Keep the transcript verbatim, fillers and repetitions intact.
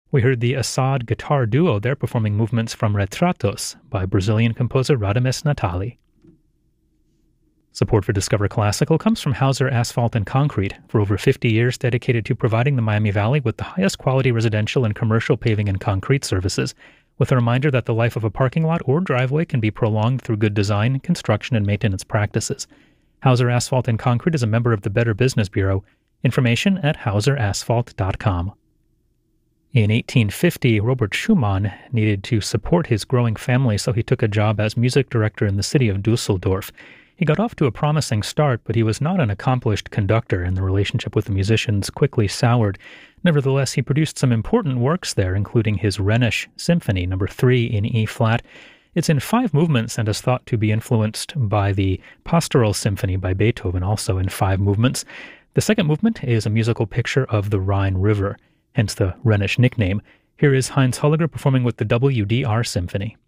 We heard the Assad guitar duo there performing movements from Retratos by Brazilian composer Radames Natali. Support for Discover Classical comes from Hauser Asphalt and Concrete, for over fifty years dedicated to providing the Miami Valley with the highest quality residential and commercial paving and concrete services, with a reminder that the life of a parking lot or driveway can be prolonged through good design, construction, and maintenance practices. Hauser Asphalt and Concrete is a member of the Better Business Bureau. Information at hauser asphalt dot com. In eighteen fifty, Robert Schumann needed to support his growing family, so he took a job as music director in the city of Dusseldorf. He got off to a promising start, but he was not an accomplished conductor, and the relationship with the musicians quickly soured. Nevertheless, he produced some important works there, including his Rhenish Symphony, number three in E-flat. It's in five movements and is thought to be influenced by the Pastoral Symphony by Beethoven, also in five movements. The second movement is a musical picture of the Rhine River, hence the Rhenish nickname. Here is Heinz Holliger performing with the W D R Symphony.